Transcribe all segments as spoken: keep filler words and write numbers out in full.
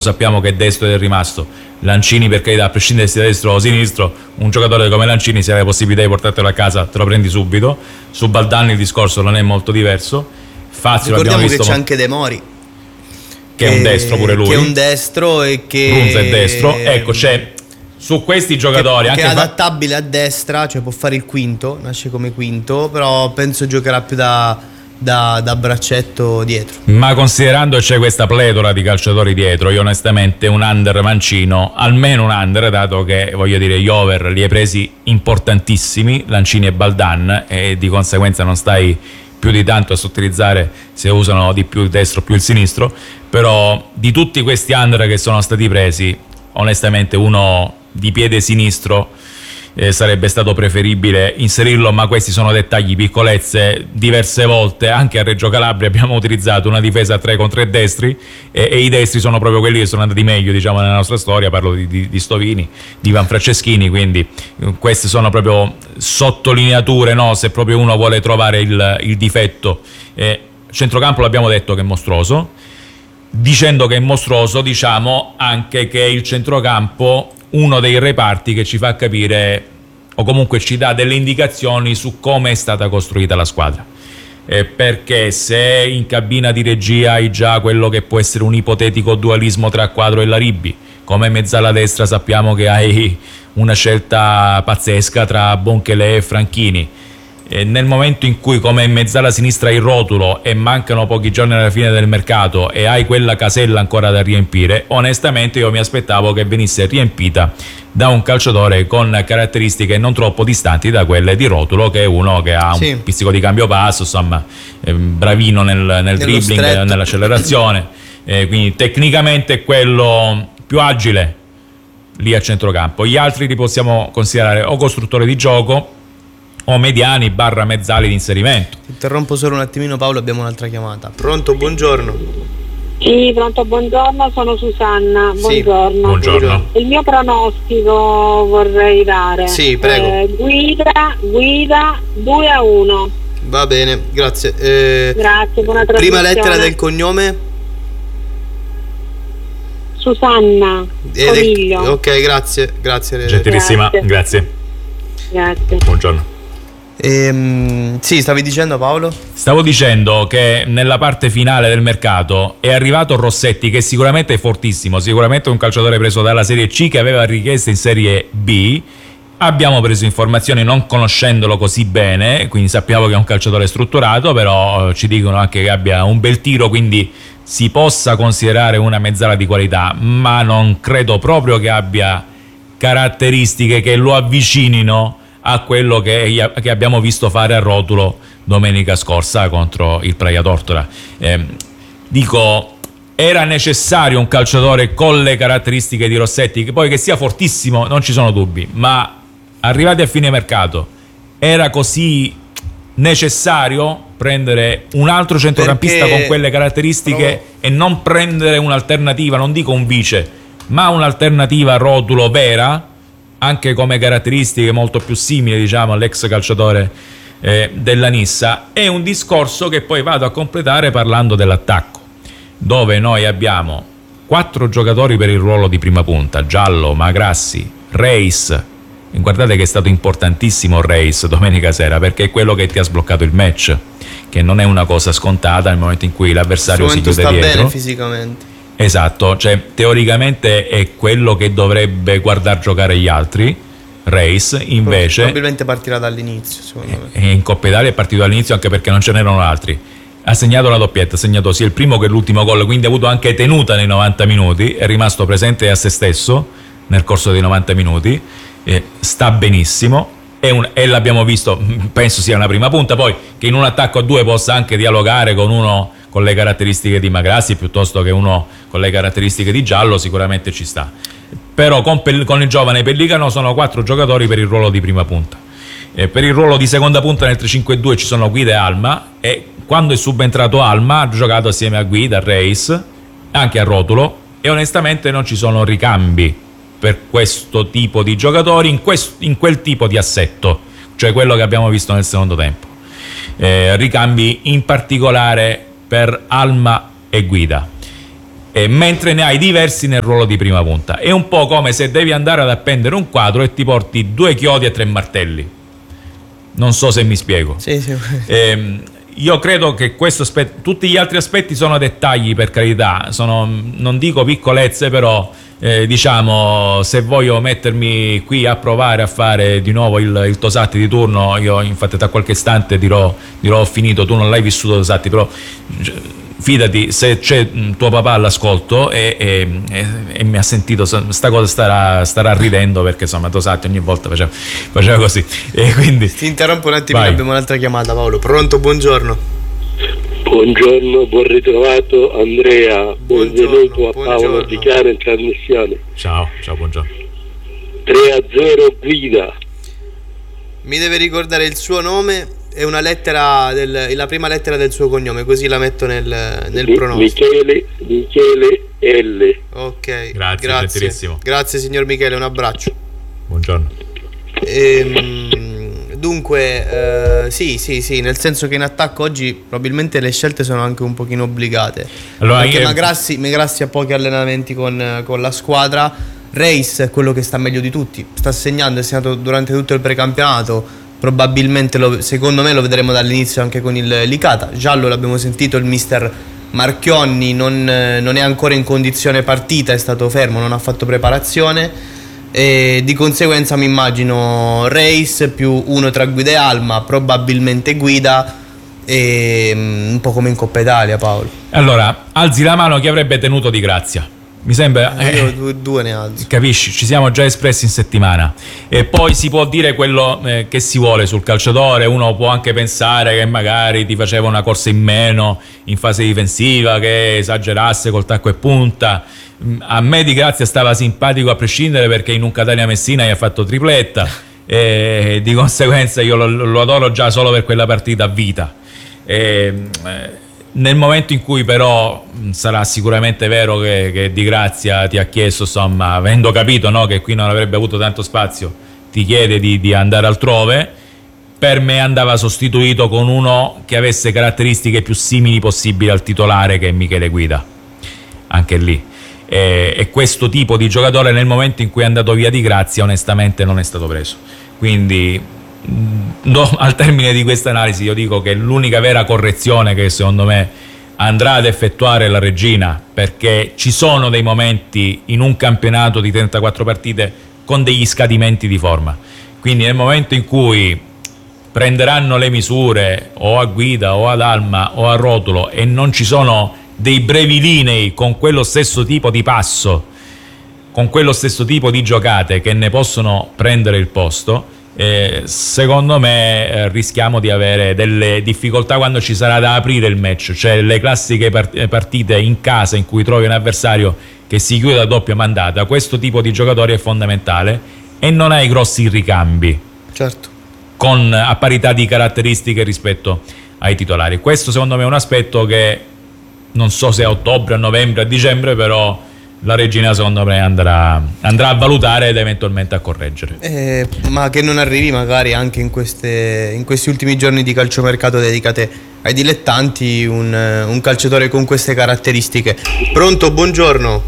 sappiamo che destro è rimasto. Lancini, per carità, a prescindere se sia destro o sinistro, un giocatore come Lancini, se hai la possibilità di portartelo a casa, te lo prendi subito. Su Baldan il discorso non è molto diverso. Fazio, ricordiamo visto che c'è anche De Mori, che, che è un destro pure lui, che è un destro e che Brunza è destro. Ecco, c'è su questi giocatori che, anche che è adattabile a destra, cioè può fare il quinto, nasce come quinto, però penso giocherà più da Da, da braccetto dietro. Ma considerando c'è questa pletora di calciatori dietro, io onestamente un under Mancino, almeno un under, dato che voglio dire gli over li hai presi importantissimi, Lancini e Baldan, e di conseguenza non stai più di tanto a sottilizzare se usano di più il destro o più il sinistro. Però di tutti questi under che sono stati presi, onestamente uno di piede sinistro Eh, sarebbe stato preferibile inserirlo, ma questi sono dettagli, piccolezze. Diverse volte anche a Reggio Calabria abbiamo utilizzato una difesa a tre con tre destri e, e i destri sono proprio quelli che sono andati meglio, diciamo, nella nostra storia. Parlo di, di, di Stovini, di Ivan Franceschini, quindi eh, queste sono proprio sottolineature, no? Se proprio uno vuole trovare il, il difetto. Eh, centrocampo l'abbiamo detto che è mostruoso. Dicendo che è mostruoso, diciamo anche che il centrocampo, uno dei reparti che ci fa capire o comunque ci dà delle indicazioni su come è stata costruita la squadra, eh, perché se in cabina di regia hai già quello che può essere un ipotetico dualismo tra Quadro e Laribbi, come mezzala destra sappiamo che hai una scelta pazzesca tra Bonchele e Franchini, e nel momento in cui come mezzala sinistra hai il Rotulo e mancano pochi giorni alla fine del mercato e hai quella casella ancora da riempire, onestamente io mi aspettavo che venisse riempita da un calciatore con caratteristiche non troppo distanti da quelle di Rotulo, che è uno che ha sì. un pizzico di cambio passo, insomma, è bravino nel, nel dribbling, stretto. nell'accelerazione, eh, quindi tecnicamente è quello più agile lì a centrocampo. Gli altri li possiamo considerare o costruttori di gioco o mediani barra mezzali di inserimento. Interrompo solo un attimino, Paolo, abbiamo un'altra chiamata. Pronto, buongiorno. Sì, pronto, buongiorno, sono Susanna. Buongiorno. Sì, buongiorno. Il mio pronostico vorrei dare. Sì, prego. Eh, guida, guida due a uno. Va bene, grazie. Eh, grazie, buona trasmissione. Prima lettera del cognome? Susanna Coniglio. Del... Ok, grazie, grazie. Gentilissima, grazie. Grazie. Grazie. Buongiorno. Ehm, sì, stavi dicendo, Paolo? Stavo dicendo che nella parte finale del mercato è arrivato Rossetti, che sicuramente è fortissimo, sicuramente un calciatore preso dalla Serie C che aveva richieste in Serie B. Abbiamo preso informazioni non conoscendolo così bene, quindi sappiamo che è un calciatore strutturato, però ci dicono anche che abbia un bel tiro, quindi si possa considerare una mezzala di qualità, ma non credo proprio che abbia caratteristiche che lo avvicinino a quello che, che abbiamo visto fare a Rotulo domenica scorsa contro il Praia Tortora. Eh, dico, era necessario un calciatore con le caratteristiche di Rossetti, che poi che sia fortissimo non ci sono dubbi, ma arrivati a fine mercato era così necessario prendere un altro centrocampista Perché... con quelle caratteristiche Provo. e non prendere un'alternativa, non dico un vice, ma un'alternativa a Rotulo vera, anche come caratteristiche molto più simili, diciamo, all'ex calciatore eh, della Nissa. È un discorso che poi vado a completare parlando dell'attacco, dove noi abbiamo quattro giocatori per il ruolo di prima punta: Giallo, Magrassi, Reis. E guardate che è stato importantissimo Reis domenica sera, perché è quello che ti ha sbloccato il match, che non è una cosa scontata nel momento in cui l'avversario si chiude sta dietro. Bene fisicamente. Esatto, cioè teoricamente è quello che dovrebbe guardar giocare gli altri. Reis invece probabilmente partirà dall'inizio, secondo me. E in Coppa Italia è partito dall'inizio anche perché non ce n'erano altri. Ha segnato la doppietta, ha segnato sia il primo che l'ultimo gol, quindi ha avuto anche tenuta nei novanta minuti, è rimasto presente a se stesso nel corso dei novanta minuti, eh, sta benissimo. È un, e l'abbiamo visto, penso sia una prima punta, poi che in un attacco a due possa anche dialogare con uno con le caratteristiche di Magrassi piuttosto che uno con le caratteristiche di Giallo, sicuramente ci sta. Però con, con il giovane Pellicano sono quattro giocatori per il ruolo di prima punta. E per il ruolo di seconda punta nel tre cinque due ci sono Guida e Alma, e quando è subentrato Alma ha giocato assieme a Guida, a Reis, anche a Rotulo, e onestamente non ci sono ricambi per questo tipo di giocatori in, questo, in quel tipo di assetto, cioè quello che abbiamo visto nel secondo tempo. Eh, ricambi in particolare per Alma e Guida. eh, mentre ne hai diversi nel ruolo di prima punta. È un po' come se devi andare ad appendere un quadro e ti porti due chiodi e tre martelli. Non so se mi spiego. Sì, sì. Eh, io credo che questo aspetto, tutti gli altri aspetti sono dettagli, per carità, sono, non dico piccolezze, però eh, diciamo, se voglio mettermi qui a provare a fare di nuovo il, il Tosatti di turno, io infatti tra qualche istante dirò, dirò ho finito, tu non l'hai vissuto Tosatti, però fidati, se c'è tuo papà all'ascolto e, e, e, e mi ha sentito sta cosa, starà, starà ridendo, perché insomma Tosatti ogni volta faceva, faceva così, e quindi ti interrompo un attimo, vai. Abbiamo un'altra chiamata. Paolo, pronto? Buongiorno. Buongiorno, buon ritrovato Andrea, Buongiorno, benvenuto a buongiorno. Paolo Di Chiara in trasmissione. Ciao, ciao, buongiorno. tre a zero guida. Mi deve ricordare il suo nome e una lettera del, la prima lettera del suo cognome, così la metto nel, nel Mi- pronostico. Michele, Michele L. Ok, Grazie, gentilissimo. Grazie signor Michele, un abbraccio. Buongiorno. Ehm, dunque, eh, sì, sì, sì, nel senso che in attacco oggi probabilmente le scelte sono anche un pochino obbligate. Allora, perché io- Magrassi, Magrassi ha pochi allenamenti con, con la squadra. Reis è quello che sta meglio di tutti, sta segnando, è segnato durante tutto il precampionato. Probabilmente, lo, secondo me, lo vedremo dall'inizio anche con il Licata. Giallo l'abbiamo sentito, il mister Marchionni non, non è ancora in condizione partita, è stato fermo, non ha fatto preparazione. E di conseguenza mi immagino Reis più uno tra Guida e Alma, probabilmente Guida, e um, un po' come in Coppa Italia, Paolo. Allora, alzi la mano chi avrebbe tenuto Di Grazia. Mi sembra, eh, Io due, due ne alzo. capisci, ci siamo già espressi in settimana. E poi si può dire quello eh, che si vuole sul calciatore. Uno può anche pensare che magari ti faceva una corsa in meno in fase difensiva, che esagerasse col tacco e punta. A me Di Grazia stava simpatico a prescindere, perché in un Catania Messina gli ha fatto tripletta, e di conseguenza io lo, lo adoro già solo per quella partita a vita. E, eh, nel momento in cui però sarà sicuramente vero che, che Di Grazia ti ha chiesto, insomma, avendo capito, no, che qui non avrebbe avuto tanto spazio, ti chiede di, di andare altrove, per me andava sostituito con uno che avesse caratteristiche più simili possibili al titolare, che è Michele Guida, anche lì. E, e questo tipo di giocatore, nel momento in cui è andato via Di Grazia, onestamente non è stato preso. Quindi no, al termine di questa analisi io dico che l'unica vera correzione che secondo me andrà ad effettuare la Regina, perché ci sono dei momenti in un campionato di trentaquattro partite con degli scadimenti di forma, quindi nel momento in cui prenderanno le misure o a Guida o ad Alma o a Rotolo e non ci sono dei brevi linei con quello stesso tipo di passo, con quello stesso tipo di giocate che ne possono prendere il posto, Eh, secondo me eh, rischiamo di avere delle difficoltà quando ci sarà da aprire il match, cioè le classiche part- partite in casa in cui trovi un avversario che si chiude a doppia mandata. Questo tipo di giocatori è fondamentale e non hai grossi ricambi, Certo. con a parità di caratteristiche rispetto ai titolari. Questo secondo me è un aspetto che non so se a ottobre, a novembre, a dicembre, però la Regina secondo me andrà, andrà a valutare ed eventualmente a correggere. Eh, ma che non arrivi magari anche in, queste, in questi ultimi giorni di calciomercato dedicate ai dilettanti un, un calciatore con queste caratteristiche. Pronto, buongiorno.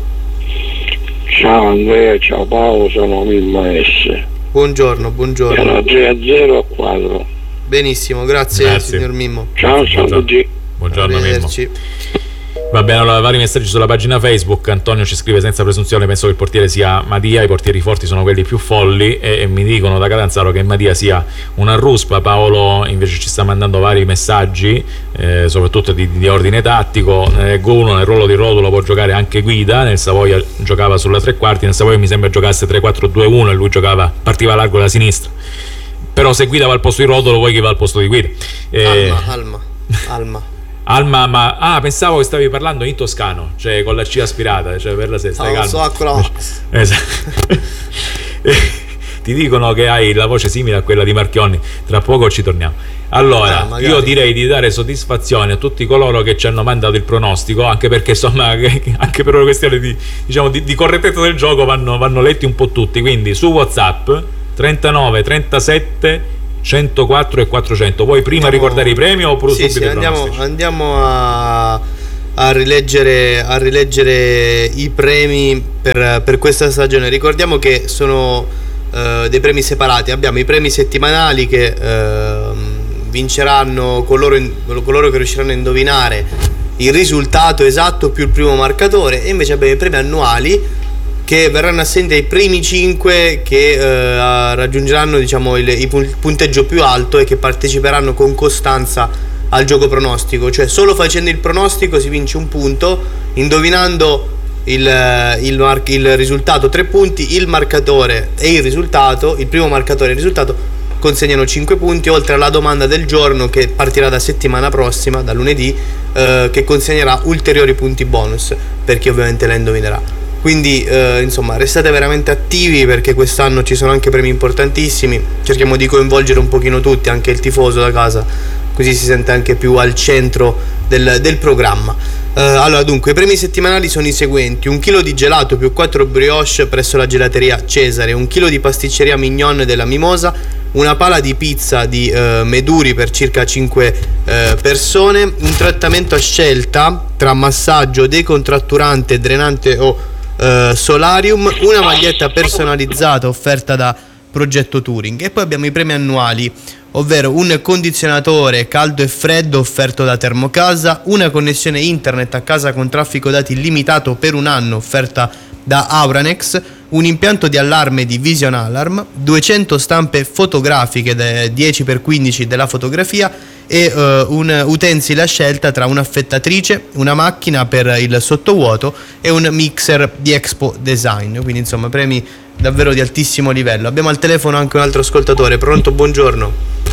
Ciao Andrea, ciao Paolo, sono Mimma S. Buongiorno, buongiorno. Sono tre a zero a quadro. Benissimo, grazie, Grazie. signor Mimmo. Ciao, ciao a tutti. Buongiorno Mimmo. Arrivederci. Va bene, allora vari messaggi sulla pagina Facebook. Antonio ci scrive: senza presunzione penso che il portiere sia Madia, i portieri forti sono quelli più folli, e, e mi dicono da Catanzaro che Madia sia una ruspa. Paolo invece ci sta mandando vari messaggi, eh, soprattutto di, di ordine tattico. Nel uno, nel ruolo di Rotolo può giocare anche Guida, nel Savoia giocava sulla tre quarti, nel Savoia mi sembra giocasse tre quattro due uno e lui giocava, partiva largo da sinistra. Però se Guida va al posto di Rotolo, vuoi che va al posto di Guida? Eh, Alma, Alma, Alma. Alma, ma ah, pensavo che stavi parlando in toscano, cioè con la C aspirata, cioè per la sesta. Ah, so, eccola. Esatto. Ti dicono che hai la voce simile a quella di Marchionni. Tra poco ci torniamo. Allora, Ah, magari. io direi di dare soddisfazione a tutti coloro che ci hanno mandato il pronostico, anche perché insomma, anche per una questione di, diciamo, di, di correttezza del gioco vanno, vanno letti un po' tutti. Quindi su WhatsApp trentanove trentasette centoquattro e quattrocento. Vuoi prima Andiamo- ricordare i premi oppure Sì, subito sì, i andiamo, pronostici? andiamo a, a rileggere, a rileggere i premi per, per questa stagione. Ricordiamo che sono uh, dei premi separati. Abbiamo i premi settimanali che uh, vinceranno coloro, in, coloro che riusciranno a indovinare il risultato esatto più il primo marcatore, e invece abbiamo i premi annuali che verranno assegnati ai primi cinque che uh, raggiungeranno, diciamo, il, il punteggio più alto e che parteciperanno con costanza al gioco pronostico. Cioè solo facendo il pronostico si vince un punto, indovinando il, il, mar- il risultato tre punti, il marcatore e il risultato, il primo marcatore e il risultato consegnano cinque punti, oltre alla domanda del giorno che partirà da settimana prossima, da lunedì, eh, che consegnerà ulteriori punti bonus per chi ovviamente la indovinerà. Quindi eh, insomma, restate veramente attivi, perché quest'anno ci sono anche premi importantissimi. Cerchiamo di coinvolgere un pochino tutti, anche il tifoso da casa, così si sente anche più al centro del, del programma. Uh, allora, dunque, i premi settimanali sono i seguenti: un chilo di gelato più quattro brioche presso la gelateria Cesare, un chilo di pasticceria Mignon della Mimosa, una pala di pizza di uh, Meduri per circa cinque uh, persone, un trattamento a scelta tra massaggio, decontratturante, drenante o uh, solarium, una maglietta personalizzata offerta da Progetto Touring. E poi abbiamo i premi annuali, ovvero un condizionatore caldo e freddo offerto da Termocasa, una connessione internet a casa con traffico dati illimitato per un anno offerta da Auranex, un impianto di allarme di Vision Alarm, duecento stampe fotografiche da dieci per quindici della fotografia e uh, un utensile a scelta tra un'affettatrice, una macchina per il sottovuoto e un mixer di Expo Design. Quindi insomma premi davvero di altissimo livello. Abbiamo al telefono anche un altro ascoltatore. Pronto? Buongiorno.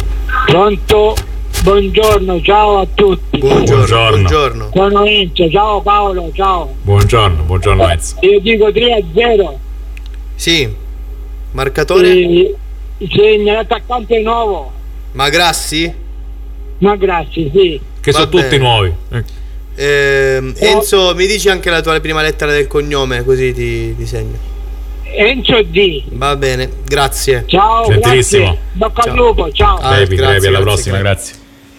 Pronto? Buongiorno, ciao a tutti. Buongiorno. Buongiorno. Buongiorno. Sono Enzo, ciao Paolo, ciao. Buongiorno, buongiorno Enzo. Io dico tre a zero. Sì. Marcatore? E segna l'attaccante nuovo. Magrassi? Ma grazie, sì. Che Va sono bene. tutti nuovi. Eh, Enzo, mi dici anche la tua prima lettera del cognome, così ti, ti segno. Enzo D. Va bene, grazie. Ciao, Gentilissimo. grazie. Bocca al Ciao. lupo, ciao. Ah, Crepi, grazie, crepi, alla grazie, prossima, grazie.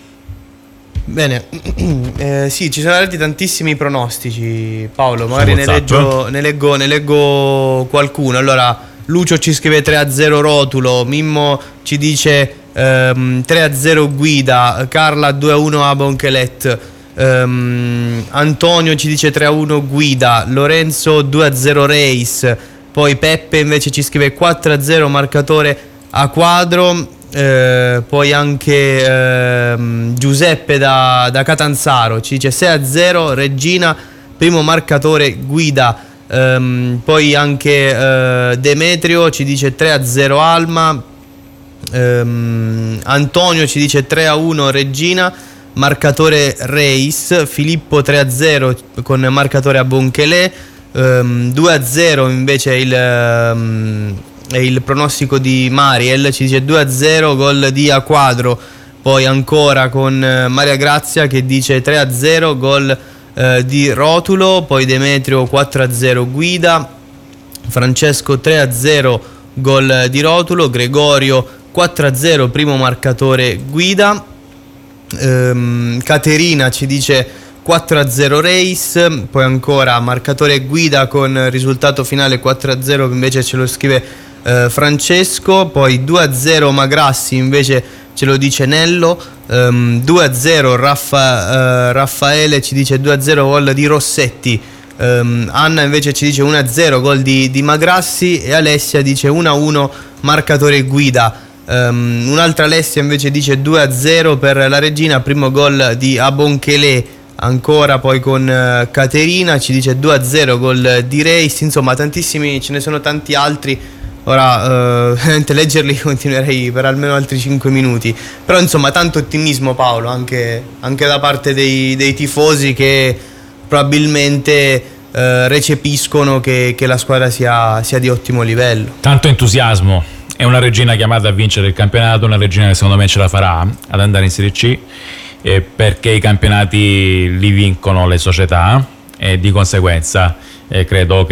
grazie. Bene, eh, sì, ci sono arrivati tantissimi pronostici, Paolo, magari ne WhatsApp, leggo, ne, leggo, ne leggo qualcuno. Allora, Lucio ci scrive tre a zero Rotulo, Mimmo ci dice ehm, tre a zero Guida, Carla due a uno a Bonchelet, ehm, Antonio ci dice tre a uno Guida, Lorenzo due a zero Race, poi Peppe invece ci scrive quattro a zero marcatore a quadro, eh, poi anche ehm, Giuseppe da, da Catanzaro ci dice sei a zero Regina, primo marcatore Guida, ehm, poi anche eh, Demetrio ci dice tre a zero Alma, ehm, Antonio ci dice tre a uno Regina, marcatore Reis, Filippo tre a zero con marcatore a Bonchelet, Um, due a zero invece è il, um, è il pronostico di Mariel, ci dice due a zero gol di A Quadro, poi ancora con uh, Maria Grazia che dice tre a zero gol uh, di Rotulo, poi Demetrio quattro a zero Guida, Francesco tre a zero gol di Rotulo, Gregorio quattro a zero primo marcatore Guida, um, Caterina ci dice quattro a zero Race, poi ancora marcatore Guida con risultato finale quattro a zero invece ce lo scrive eh, Francesco, poi due a zero Magrassi invece ce lo dice Nello, um, due a zero Raffa, uh, Raffaele ci dice due a zero gol di Rossetti, um, Anna invece ci dice uno a zero gol di, di Magrassi e Alessia dice uno a uno marcatore Guida. Um, un'altra Alessia invece dice due a zero per la Regina, primo gol di Abonchelet. Ancora poi con uh, Caterina ci dice due a zero gol di Race. Insomma tantissimi, ce ne sono tanti altri. Ora uh, leggerli continuerei per almeno altri cinque minuti. Però insomma tanto ottimismo, Paolo, anche, anche da parte dei, dei tifosi che probabilmente uh, recepiscono che, che la squadra sia, sia di ottimo livello. Tanto entusiasmo. È una Regina chiamata a vincere il campionato, una Regina che secondo me ce la farà ad andare in Serie C, eh, perché i campionati li vincono le società e di conseguenza eh, credo che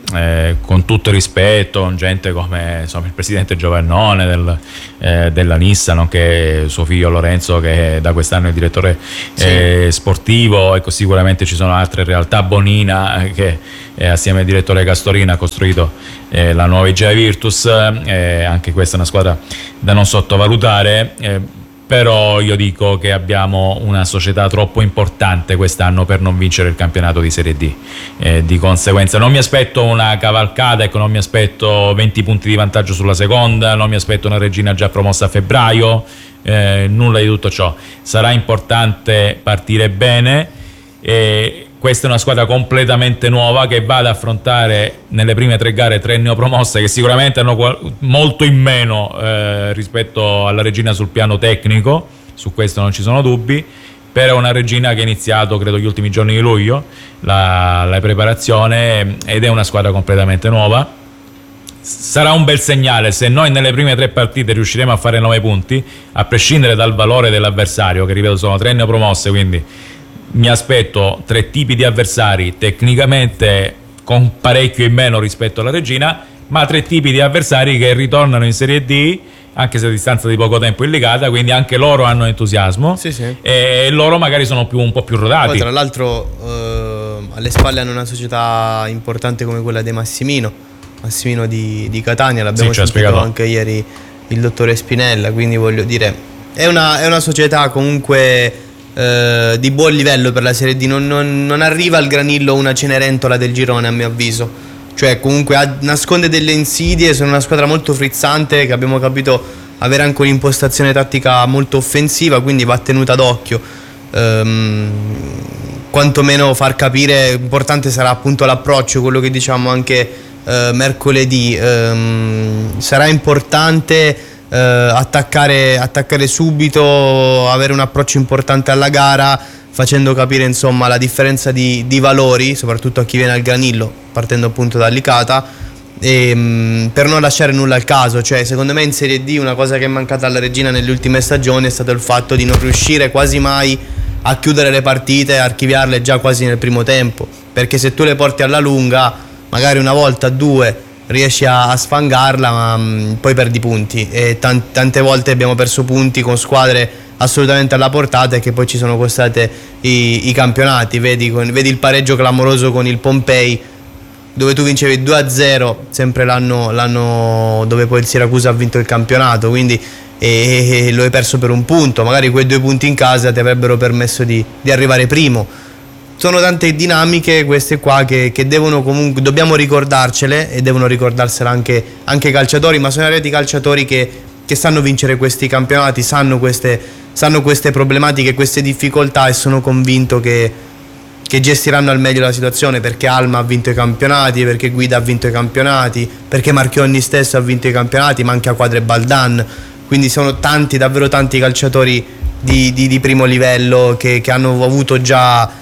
eh, con tutto il rispetto, con gente come insomma, il presidente Giovannone del, eh, della Nissa, nonché suo figlio Lorenzo, che da quest'anno è direttore eh, sì. sportivo. Ecco, sicuramente ci sono altre realtà, Bonina eh, che eh, assieme al direttore Castorina ha costruito eh, la nuova I G A Virtus, eh, anche questa è una squadra da non sottovalutare. eh, Però io dico che abbiamo una società troppo importante quest'anno per non vincere il campionato di Serie D. Eh, di conseguenza non mi aspetto una cavalcata, ecco, non mi aspetto venti punti di vantaggio sulla seconda, non mi aspetto una Regina già promossa a febbraio, eh, nulla di tutto ciò. Sarà importante partire bene. Eh, Questa è una squadra completamente nuova che va ad affrontare nelle prime tre gare tre neopromosse che sicuramente hanno molto in meno eh, rispetto alla Regina sul piano tecnico, su questo non ci sono dubbi, però è una Regina che ha iniziato credo gli ultimi giorni di luglio la, la preparazione ed è una squadra completamente nuova. Sarà un bel segnale se noi nelle prime tre partite riusciremo a fare nove punti, a prescindere dal valore dell'avversario, che ripeto sono tre neopromosse, quindi mi aspetto tre tipi di avversari tecnicamente con parecchio in meno rispetto alla Regina, ma tre tipi di avversari che ritornano in Serie D, anche se a distanza di poco tempo in Ligata, quindi anche loro hanno entusiasmo, sì, sì. e loro magari sono più, un po' più rodati. Poi tra l'altro eh, alle spalle hanno una società importante come quella di Massimino, Massimino di, di Catania, l'abbiamo sì, sentito anche ieri il dottore Spinella, quindi voglio dire è una, è una società comunque Eh, di buon livello per la Serie D. Non, non, non arriva al granillo una Cenerentola del girone, a mio avviso, cioè comunque ha, nasconde delle insidie. Sono una squadra molto frizzante che abbiamo capito avere anche un'impostazione tattica molto offensiva, quindi va tenuta d'occhio. ehm, quantomeno far capire, importante sarà appunto l'approccio, quello che diciamo anche eh, mercoledì. ehm, sarà importante Uh, attaccare, attaccare subito, avere un approccio importante alla gara, facendo capire insomma la differenza di, di valori, soprattutto a chi viene al granillo, partendo appunto da Licata, e, um, per non lasciare nulla al caso. Cioè secondo me in Serie D una cosa che è mancata alla Regina nelle ultime stagioni è stato il fatto di non riuscire quasi mai a chiudere le partite, a archiviarle già quasi nel primo tempo, perché se tu le porti alla lunga magari una volta, due riesci a, a sfangarla, ma mh, poi perdi punti, e tan- tante volte abbiamo perso punti con squadre assolutamente alla portata e che poi ci sono costate i, i campionati. Vedi, con, vedi il pareggio clamoroso con il Pompei, dove tu vincevi due a zero, sempre l'anno, l'anno dove poi il Siracusa ha vinto il campionato, quindi e, e lo hai perso per un punto. Magari quei due punti in casa ti avrebbero permesso di, di arrivare primo. Sono tante dinamiche queste qua che, che devono comunque, dobbiamo ricordarcele, e devono ricordarsela anche, anche i calciatori, ma sono arrivati calciatori che, che sanno vincere questi campionati, sanno queste, sanno queste problematiche, queste difficoltà, e sono convinto che, che gestiranno al meglio la situazione, perché Alma ha vinto i campionati, perché Guida ha vinto i campionati, perché Marchionni stesso ha vinto i campionati, ma anche a Quadre Baldan. Quindi sono tanti, davvero tanti calciatori di, di, di primo livello che, che hanno avuto già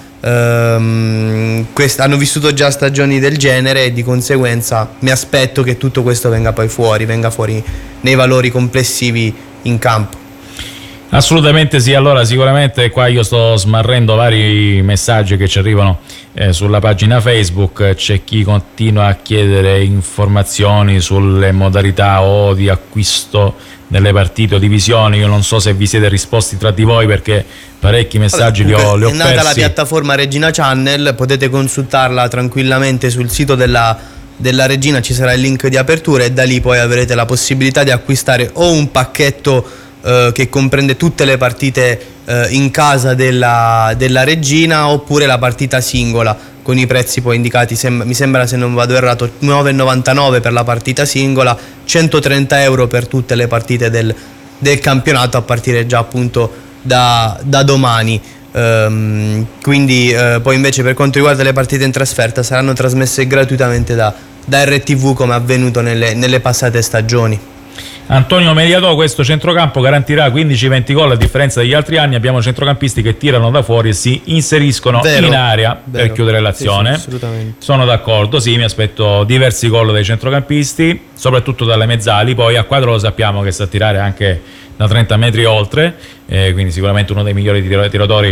Um, quest- hanno vissuto già stagioni del genere, e di conseguenza mi aspetto che tutto questo venga poi fuori, venga fuori nei valori complessivi in campo. Assolutamente sì. Allora sicuramente qua io sto smarrendo vari messaggi che ci arrivano eh, sulla pagina Facebook. C'è chi continua a chiedere informazioni sulle modalità o di acquisto delle partite o divisioni. Io non so se vi siete risposti tra di voi, perché parecchi messaggi li ho, li ho persi. È nata la piattaforma Regina Channel, potete consultarla tranquillamente sul sito della, della Regina, ci sarà il link di apertura, e da lì poi avrete la possibilità di acquistare o un pacchetto eh, che comprende tutte le partite eh, in casa della, della Regina, oppure la partita singola con i prezzi poi indicati. Sem- mi sembra, se non vado errato, nove e novantanove per la partita singola, centotrenta euro per tutte le partite del, del campionato, a partire già appunto da, da domani. Um, quindi uh, poi invece per quanto riguarda le partite in trasferta saranno trasmesse gratuitamente da, da R T V, come avvenuto nelle, nelle passate stagioni. Antonio Mediatò: questo centrocampo garantirà quindici venti gol a differenza degli altri anni. Abbiamo centrocampisti che tirano da fuori e si inseriscono vero, in area vero. per chiudere l'azione. Sì, sì, assolutamente. Sono d'accordo, sì, mi aspetto diversi gol dai centrocampisti, soprattutto dalle mezzali. Poi a quadro lo sappiamo che sa tirare anche da trenta metri oltre, eh, quindi sicuramente uno dei migliori tiratori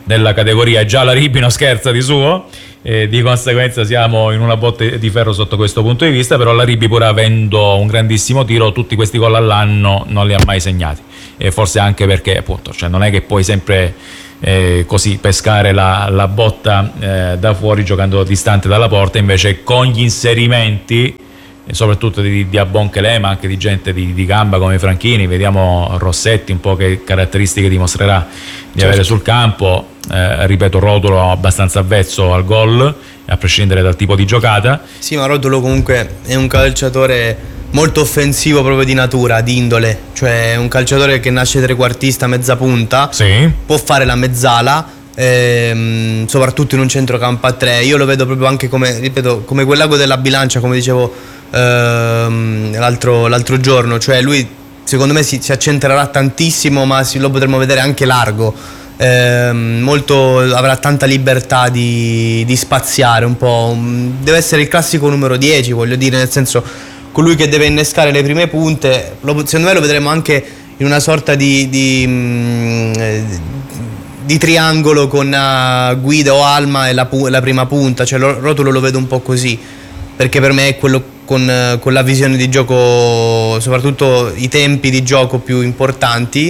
della categoria. Già la Ribbi non scherza di suo, eh, di conseguenza siamo in una botte di ferro sotto questo punto di vista, però la Ribbi, pur avendo un grandissimo tiro, tutti questi gol all'anno non li ha mai segnati, e forse anche perché appunto, cioè, non è che puoi sempre eh, così pescare la, la botta eh, da fuori giocando distante dalla porta. Invece con gli inserimenti, e soprattutto di, di Abonchele, ma anche di gente di, di gamba come Franchini, vediamo Rossetti un po' che caratteristiche dimostrerà di certo. avere sul campo, eh, ripeto, Rotolo abbastanza avvezzo al gol, a prescindere dal tipo di giocata. Sì, ma Rotolo comunque è un calciatore molto offensivo proprio di natura, di indole, cioè un calciatore che nasce trequartista, mezza punta, sì. può fare la mezzala, ehm, soprattutto in un centrocampo a tre. Io lo vedo proprio anche come, ripeto, come quel lago della bilancia, come dicevo ehm, l'altro, l'altro giorno, cioè lui secondo me si, si accentrerà tantissimo, ma si, lo potremo vedere anche largo, ehm, molto, avrà tanta libertà di, di spaziare un po', deve essere il classico numero dieci, voglio dire, nel senso colui che deve innescare le prime punte. Lo, secondo me lo vedremo anche in una sorta di, di, mh, di triangolo con uh, Guida o Alma e la, la prima punta, cioè lo, Rotolo lo vedo un po' così, perché per me è quello con, uh, con la visione di gioco, soprattutto i tempi di gioco più importanti,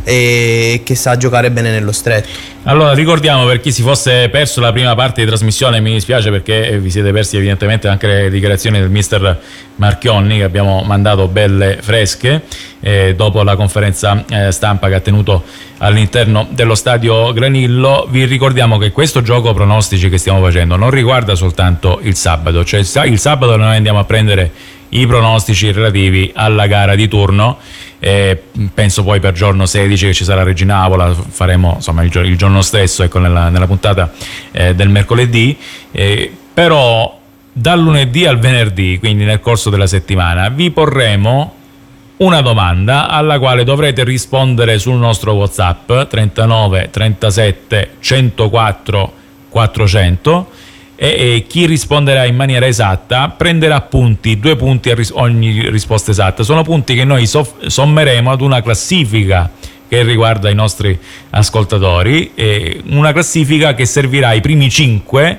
e che sa giocare bene nello stretto. Allora ricordiamo, per chi si fosse perso la prima parte di trasmissione, mi dispiace perché vi siete persi evidentemente anche le dichiarazioni del mister Marchionni, che abbiamo mandato belle fresche eh, dopo la conferenza eh, stampa che ha tenuto all'interno dello stadio Granillo. Vi ricordiamo che questo gioco pronostici che stiamo facendo non riguarda soltanto il sabato, cioè il sabato noi andiamo a prendere i pronostici relativi alla gara di turno. Eh, penso poi per giorno sedici che ci sarà Regina Avola, faremo insomma il, il giorno stesso, ecco, nella, nella puntata eh, del mercoledì, eh, però dal lunedì al venerdì, quindi nel corso della settimana, vi porremo una domanda alla quale dovrete rispondere sul nostro WhatsApp trentanove trentasette centoquattro quattrocento, e, e chi risponderà in maniera esatta prenderà punti, due punti a ris- ogni risposta esatta. Sono punti che noi soff- sommeremo ad una classifica che riguarda i nostri ascoltatori, e una classifica che servirà ai primi cinque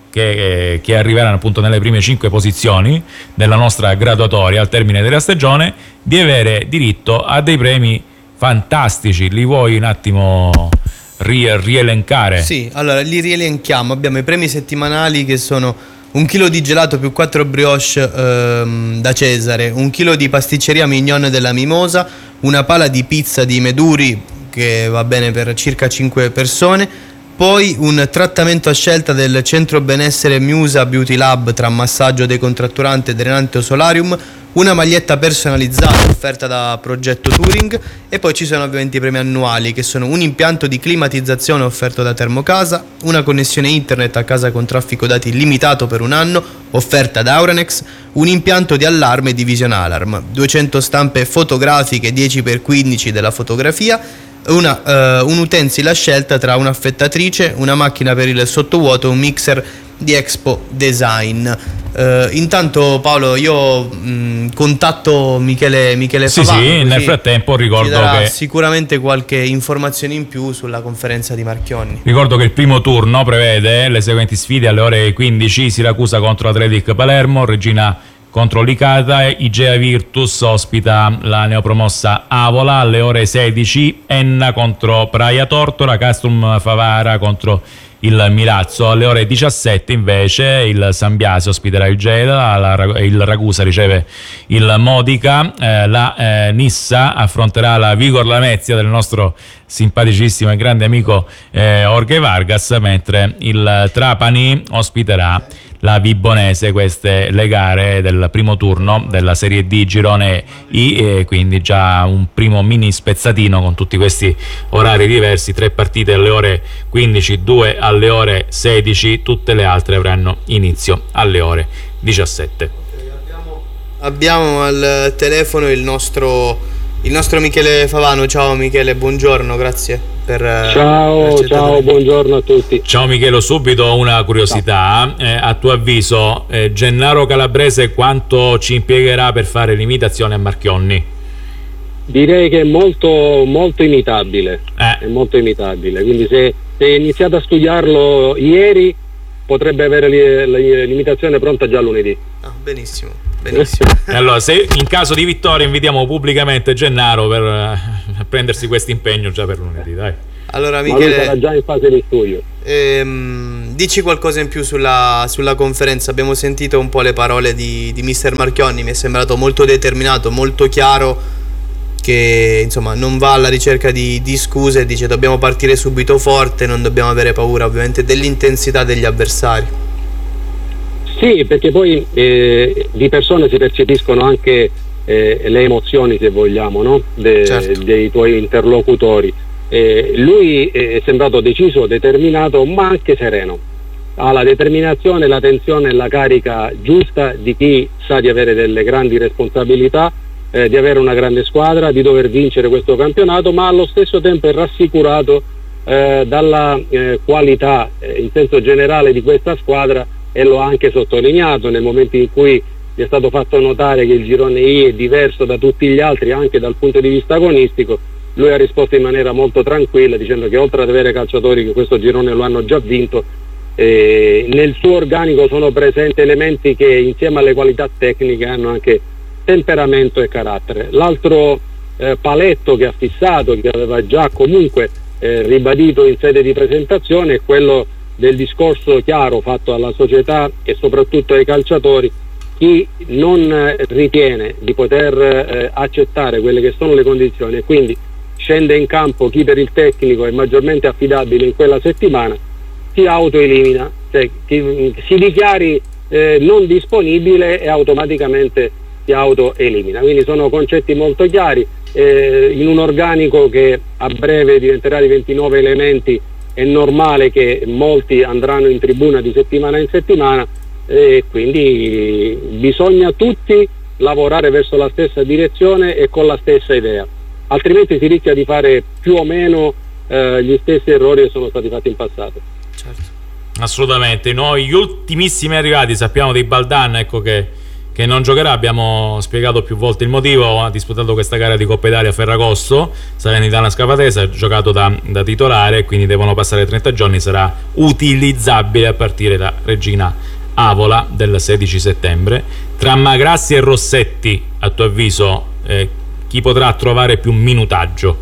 che, che arriveranno appunto nelle prime cinque posizioni della nostra graduatoria al termine della stagione di avere diritto a dei premi fantastici. Li vuoi un attimo rielencare? Sì, allora li rielenchiamo. Abbiamo i premi settimanali che sono un chilo di gelato più quattro brioche ehm, da Cesare, un chilo di pasticceria Mignon della Mimosa, una pala di pizza di Meduri che va bene per circa cinque persone, poi un trattamento a scelta del centro benessere Musa Beauty Lab tra massaggio decontratturante e drenante o solarium, una maglietta personalizzata offerta da Progetto Touring, e poi ci sono ovviamente i premi annuali che sono un impianto di climatizzazione offerto da Termocasa, una connessione internet a casa con traffico dati illimitato per un anno offerta da Auranex, un impianto di allarme di Vision Alarm, duecento stampe fotografiche dieci per quindici della fotografia, una, uh, un utensile a scelta tra un'affettatrice, una macchina per il sottovuoto e un mixer di Expo Design. Uh, intanto Paolo, io mh, contatto Michele, Michele sì, Favano, sì, nel frattempo ricordo ci darà che sicuramente qualche informazione in più sulla conferenza di Marchionni. Ricordo che il primo turno prevede le seguenti sfide: alle ore quindici Siracusa contro Athletic Palermo, Regina contro Licata, Igea Virtus ospita la neopromossa Avola. Alle ore sedici Enna contro Praia Tortora, Castrum Favara contro il Milazzo. Alle ore diciassette invece il San Biase ospiterà il Gela, la, il Ragusa riceve il Modica, eh, la eh, Nissa affronterà la Vigor Lamezia del nostro simpaticissimo e grande amico eh, Jorge Vargas, mentre il Trapani ospiterà la Vibonese. Queste le gare del primo turno della Serie D Girone I, e quindi già un primo mini spezzatino con tutti questi orari diversi: tre partite alle ore quindici, due alle ore sedici, tutte le altre avranno inizio alle ore diciassette. Abbiamo, abbiamo al telefono il nostro il nostro Michele Favano. Ciao Michele, buongiorno, grazie per ciao per ciao buongiorno a tutti. Ciao Michele, subito una curiosità, eh, a tuo avviso eh, Gennaro Calabrese quanto ci impiegherà per fare l'imitazione a Marchionni? Direi che è molto molto imitabile, eh. è molto imitabile, quindi se se è iniziato a studiarlo ieri potrebbe avere li- li- l'imitazione pronta già lunedì. Ah, benissimo, benissimo. E allora, se in caso di vittoria invitiamo pubblicamente Gennaro per eh, prendersi questo impegno già per lunedì, dai. Allora Ma lui sarà Michele, già in fase di studio. ehm, dici qualcosa in più sulla, sulla conferenza. Abbiamo sentito un po' le parole di, di mister Marchionni, mi è sembrato molto determinato, molto chiaro, che insomma non va alla ricerca di, di scuse, dice dobbiamo partire subito forte, non dobbiamo avere paura ovviamente dell'intensità degli avversari. Sì, perché poi eh, di persone si percepiscono anche eh, le emozioni, se vogliamo, no? De- Certo. dei tuoi interlocutori. Eh, lui è sembrato deciso, determinato, ma anche sereno. Ha la determinazione, la tensione e la carica giusta di chi sa di avere delle grandi responsabilità, eh, di avere una grande squadra, di dover vincere questo campionato, ma allo stesso tempo è rassicurato eh, dalla eh, qualità eh, in senso generale di questa squadra, e lo ha anche sottolineato nel momento in cui gli è stato fatto notare che il girone I è diverso da tutti gli altri anche dal punto di vista agonistico. Lui ha risposto in maniera molto tranquilla dicendo che oltre ad avere calciatori che questo girone lo hanno già vinto, eh, nel suo organico sono presenti elementi che insieme alle qualità tecniche hanno anche temperamento e carattere. L'altro eh, paletto che ha fissato, che aveva già comunque eh, ribadito in sede di presentazione, è quello del discorso chiaro fatto alla società e soprattutto ai calciatori. Chi non eh, ritiene di poter eh, accettare quelle che sono le condizioni e quindi scende in campo chi per il tecnico è maggiormente affidabile in quella settimana, si autoelimina, cioè chi si dichiari eh, non disponibile e automaticamente si autoelimina. Quindi sono concetti molto chiari, eh, in un organico che a breve diventerà di ventinove elementi. È normale che molti andranno in tribuna di settimana in settimana, e quindi bisogna tutti lavorare verso la stessa direzione e con la stessa idea, altrimenti si rischia di fare più o meno eh, gli stessi errori che sono stati fatti in passato. Certo. Assolutamente. Noi gli ultimissimi arrivati sappiamo di Baldan, ecco che, che non giocherà, abbiamo spiegato più volte il motivo, ha disputato questa gara di Coppa Italia a Ferragosto, Salernitana Scapatese, ha giocato da, da titolare, quindi devono passare trenta giorni, sarà utilizzabile a partire da Regina Avola del sedici settembre. Tra Magrassi e Rossetti, a tuo avviso, eh, chi potrà trovare più minutaggio?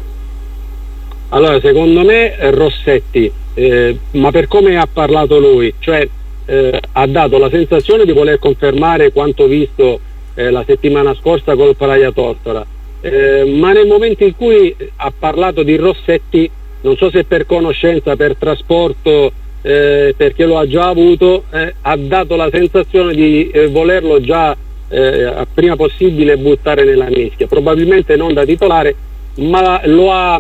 Allora, secondo me Rossetti, eh, ma per come ha parlato lui, cioè eh, ha dato la sensazione di voler confermare quanto visto eh, la settimana scorsa col Praia Tortora, eh, ma nel momento in cui ha parlato di Rossetti, non so se per conoscenza, per trasporto, eh, perché lo ha già avuto, eh, ha dato la sensazione di eh, volerlo già eh, a prima possibile buttare nella mischia, probabilmente non da titolare, ma lo ha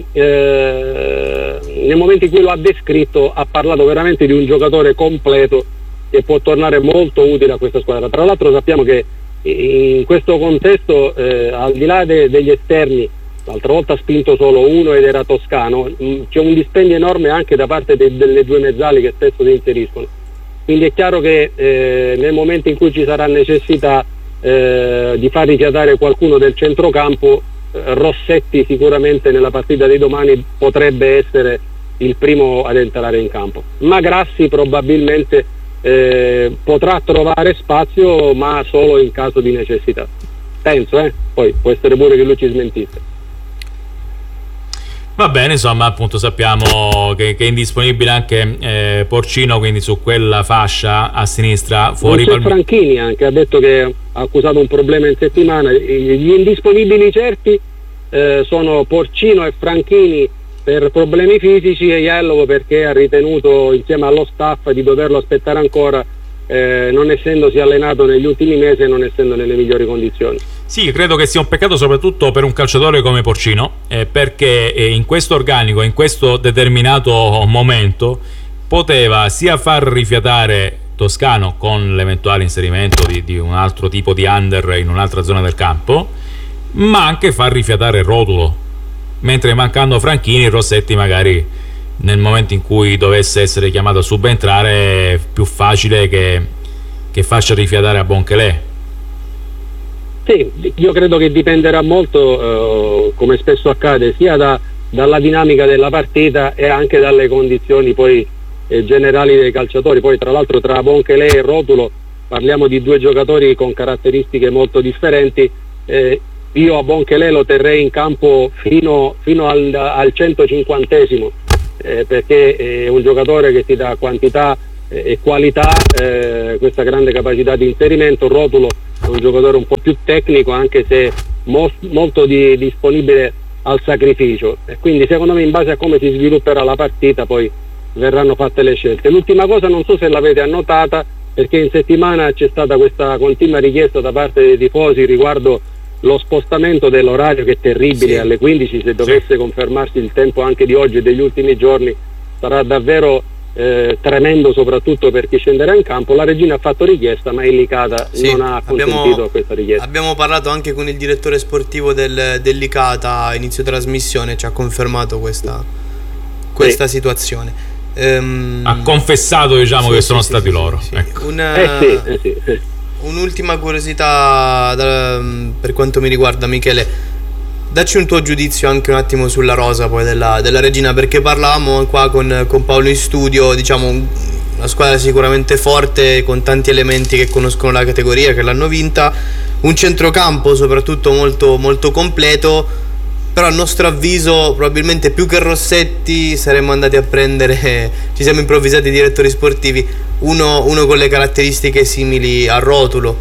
eh, nel momento in cui lo ha descritto ha parlato veramente di un giocatore completo che può tornare molto utile a questa squadra. Tra l'altro sappiamo che in questo contesto eh, al di là de- degli esterni, l'altra volta ha spinto solo uno ed era Toscano, mh, c'è un dispendio enorme anche da parte de- delle due mezzali che spesso si inseriscono, quindi è chiaro che eh, nel momento in cui ci sarà necessità eh, di far rifiatare qualcuno del centrocampo, Rossetti sicuramente nella partita di domani potrebbe essere il primo ad entrare in campo. Magrassi probabilmente eh, potrà trovare spazio, ma solo in caso di necessità, penso, eh? Poi può essere pure che lui ci smentisse. Va bene, insomma, appunto sappiamo che, che è indisponibile anche eh, Porcino, quindi su quella fascia a sinistra fuori. Non c'è Franchini anche, ha detto che ha accusato un problema in settimana. Gli indisponibili certi eh, sono Porcino e Franchini per problemi fisici, e Jellovo perché ha ritenuto insieme allo staff di doverlo aspettare ancora, eh, non essendosi allenato negli ultimi mesi e non essendo nelle migliori condizioni. Sì, credo che sia un peccato soprattutto per un calciatore come Porcino, eh, perché eh, in questo organico, in questo determinato momento, poteva sia far rifiatare Toscano con l'eventuale inserimento di, di un altro tipo di under in un'altra zona del campo, ma anche far rifiatare Rotulo, mentre mancando Franchini, Rossetti magari nel momento in cui dovesse essere chiamato a subentrare è più facile che, che faccia rifiatare a Bonchelè. Sì, io credo che dipenderà molto, eh, come spesso accade, sia da dalla dinamica della partita e anche dalle condizioni poi eh, generali dei calciatori. Poi tra l'altro tra Bonkelè e Rotulo parliamo di due giocatori con caratteristiche molto differenti. Eh, io a Bonkelè lo terrei in campo fino, fino al, al centocinquantesimo, eh, perché è un giocatore che ti dà quantità eh, e qualità, eh, questa grande capacità di inserimento. Rotulo è un giocatore un po' più tecnico, anche se mo- molto di, disponibile al sacrificio, e quindi secondo me in base a come si svilupperà la partita poi verranno fatte le scelte. L'ultima cosa, non so se l'avete annotata, perché in settimana c'è stata questa continua richiesta da parte dei tifosi riguardo lo spostamento dell'orario, che è terribile, sì. Alle quindici, se dovesse sì. confermarsi il tempo anche di oggi e degli ultimi giorni, sarà davvero eh, tremendo, soprattutto per chi scenderà in campo. La regina ha fatto richiesta, ma il Licata sì. non ha consentito abbiamo, questa richiesta. Abbiamo parlato anche con il direttore sportivo del, del Licata a inizio trasmissione, ci ha confermato questa, questa sì. situazione. Um, ha confessato, diciamo, sì, che sono sì, stati sì, loro. Sì, sì. Ecco. Una, eh sì, eh sì, sì. Un'ultima curiosità da, per quanto mi riguarda, Michele, dacci un tuo giudizio anche un attimo sulla rosa poi della, della regina, perché parlavamo qua con, con Paolo in studio, diciamo una squadra sicuramente forte, con tanti elementi che conoscono la categoria, che l'hanno vinta, un centrocampo soprattutto molto, molto completo, però a nostro avviso probabilmente più che Rossetti saremmo andati a prendere, ci siamo improvvisati direttori sportivi, uno, uno con le caratteristiche simili a Rotulo.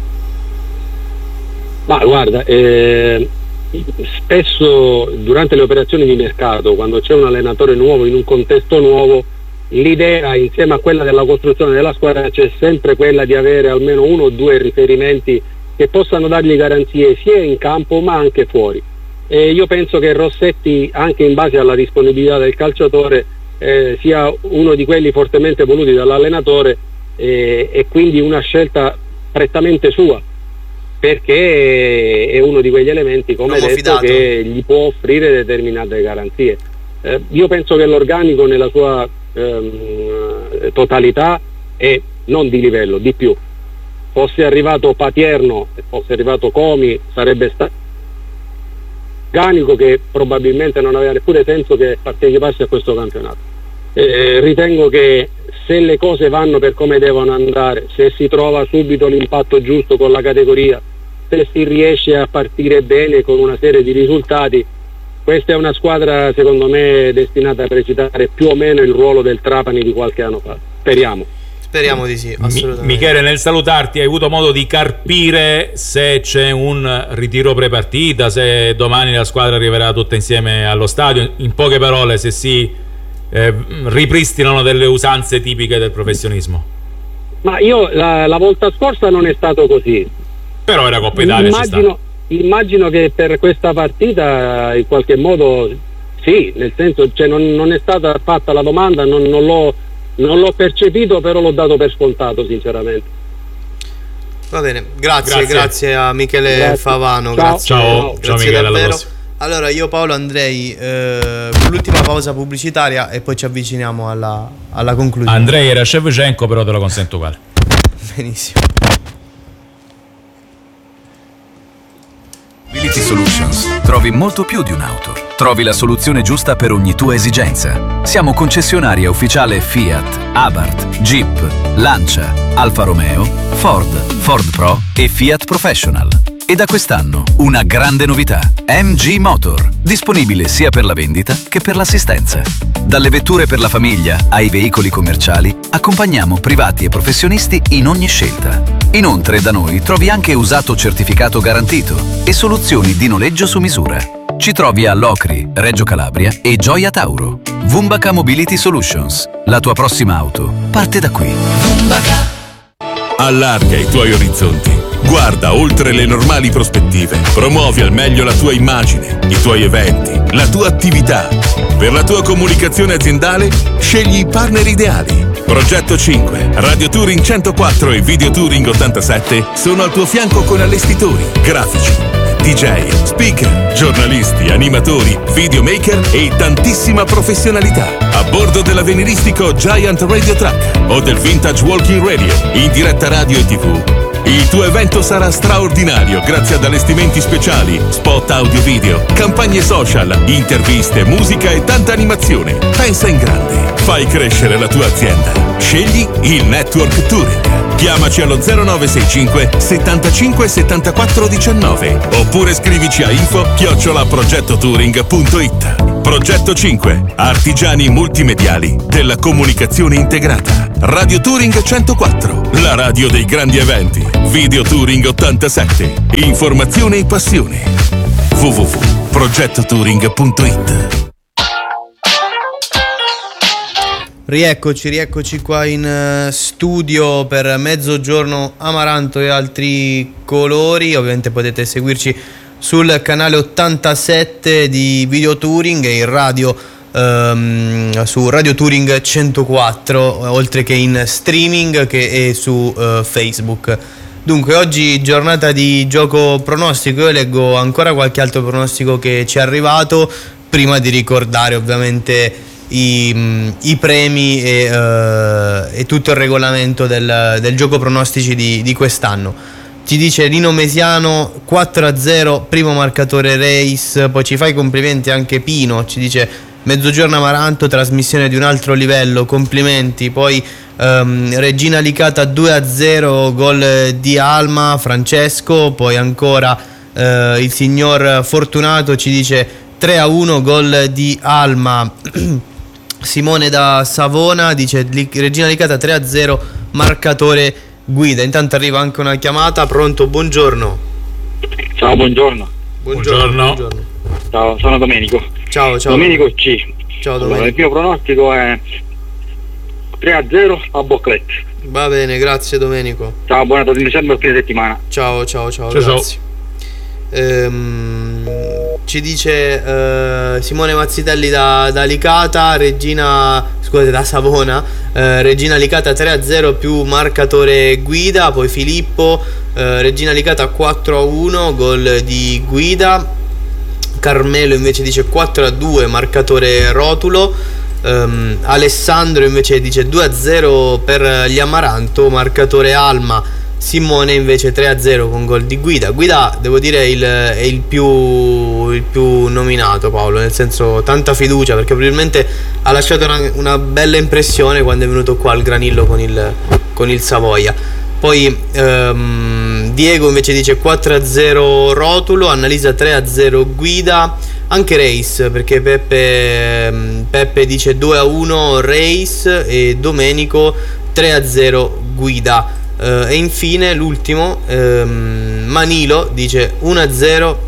Ma guarda, eh, spesso durante le operazioni di mercato, quando c'è un allenatore nuovo in un contesto nuovo, l'idea insieme a quella della costruzione della squadra c'è sempre quella di avere almeno uno o due riferimenti che possano dargli garanzie sia in campo ma anche fuori. E io penso che Rossetti, anche in base alla disponibilità del calciatore, eh, sia uno di quelli fortemente voluti dall'allenatore, eh, e quindi una scelta prettamente sua, perché è uno di quegli elementi, come detto, fidato, che gli può offrire determinate garanzie. Eh, io penso che l'organico nella sua ehm, totalità è non di livello, di più. Fosse arrivato Patierno, fosse arrivato Comi, sarebbe stato organico che probabilmente non aveva neppure senso che partecipasse a questo campionato. Eh, ritengo che se le cose vanno per come devono andare, se si trova subito l'impatto giusto con la categoria, se si riesce a partire bene con una serie di risultati, questa è una squadra secondo me destinata a recitare più o meno il ruolo del Trapani di qualche anno fa. Speriamo. Speriamo di sì, assolutamente. Michele, nel salutarti, hai avuto modo di carpire se c'è un ritiro prepartita, se domani la squadra arriverà tutta insieme allo stadio? In poche parole, se si eh, ripristinano delle usanze tipiche del professionismo? Ma io la, la volta scorsa non è stato così. Però era Coppa Italia, immagino, immagino che per questa partita in qualche modo sì, nel senso, cioè non, non è stata fatta la domanda, non, non l'ho Non l'ho percepito, però l'ho dato per scontato, sinceramente. Va bene, grazie, grazie, grazie a Michele grazie. Favano. Ciao, grazie, ciao, grazie ciao Michele, davvero. alla prossima. Allora, io Paolo andrei eh, con l'ultima pausa pubblicitaria e poi ci avviciniamo alla, alla conclusione. Andrei era Shevchenko, però te lo consento uguale. Benissimo. Mobility Solutions. Trovi molto più di un'auto. Trovi la soluzione giusta per ogni tua esigenza. Siamo concessionaria ufficiale Fiat, Abarth, Jeep, Lancia, Alfa Romeo, Ford, Ford Pro e Fiat Professional. E da quest'anno una grande novità: M G Motor, disponibile sia per la vendita che per l'assistenza. Dalle vetture per la famiglia ai veicoli commerciali, accompagniamo privati e professionisti in ogni scelta. Inoltre da noi trovi anche usato certificato garantito e soluzioni di noleggio su misura. Ci trovi a Locri, Reggio Calabria e Gioia Tauro. Vumbaca Mobility Solutions. La tua prossima auto parte da qui. Vumbaca. Allarga i tuoi orizzonti. Guarda oltre le normali prospettive. Promuovi al meglio la tua immagine, i tuoi eventi, la tua attività. Per la tua comunicazione aziendale, scegli i partner ideali. Progetto cinque, Radio Touring centoquattro e Video Touring ottantasette sono al tuo fianco con allestitori, grafici, D J, speaker, giornalisti, animatori, videomaker e tantissima professionalità. A bordo dell'avveniristico Giant Radio Truck o del Vintage Walking Radio, in diretta radio e tivù. Il tuo evento sarà straordinario grazie ad allestimenti speciali, spot audio video, campagne social, interviste, musica e tanta animazione. Pensa in grande. Fai crescere la tua azienda. Scegli il Network Touring. Chiamaci allo zero nove sei cinque settantacinque settantaquattro diciannove oppure scrivici a info chiocciola progettotouring punto it. Progetto cinque. Artigiani multimediali della comunicazione integrata. Radio Touring centoquattro. La radio dei grandi eventi. Video Touring ottantasette. Informazione e passione. w w w punto progettotouring punto it. Rieccoci, rieccoci qua in studio per Mezzogiorno Amaranto e altri colori. Ovviamente potete seguirci sul canale ottantasette di Video Touring e in radio ehm, su Radio Touring centoquattro, oltre che in streaming che è su uh, Facebook. Dunque, oggi giornata di gioco pronostico. Io leggo ancora qualche altro pronostico che ci è arrivato prima di ricordare ovviamente I, i premi e, uh, e tutto il regolamento del, del gioco pronostici di, di quest'anno. Ci dice Nino Mesiano quattro a zero, primo marcatore Race. Poi ci fa i complimenti anche Pino, ci dice Mezzogiorno Amaranto, trasmissione di un altro livello, complimenti. Poi um, Regina Licata due a zero, gol di Alma, Francesco. Poi ancora uh, il signor Fortunato ci dice tre a uno, gol di Alma. Simone da Savona dice Regina Licata tre a zero, marcatore Guida. Intanto arriva anche una chiamata. Pronto, buongiorno. Ciao, buongiorno. Buongiorno. Buongiorno. Ciao, sono Domenico. Ciao, ciao. Domenico C. Ciao Allora, Domenico. il mio pronostico è tre a zero a Bocclet. Va bene, grazie Domenico. Ciao, buona trasmissione per fine settimana. Ciao, ciao, ciao, Ciao, grazie. Ehm, ci dice eh, Simone Mazzitelli da, da Licata, Regina, scusate, da Savona, eh, Regina Licata tre a zero più marcatore Guida. Poi Filippo, eh, Regina Licata quattro a uno, gol di Guida. Carmelo invece dice quattro a due, marcatore Rotulo. um, Alessandro invece dice due a zero per gli Amaranto, marcatore Alma. Simone invece tre a zero con gol di Guida. Guida, devo dire, il, è il più, il più nominato, Paolo, nel senso tanta fiducia, perché probabilmente ha lasciato una, una bella impressione quando è venuto qua al Granillo con il, con il Savoia. Poi um, Diego invece dice quattro a zero Rotulo, Annalisa tre a zero Guida, anche Race, perché Peppe, Peppe dice due a uno Race e Domenico tre a zero Guida. Uh, e infine l'ultimo, um, Manilo dice uno a zero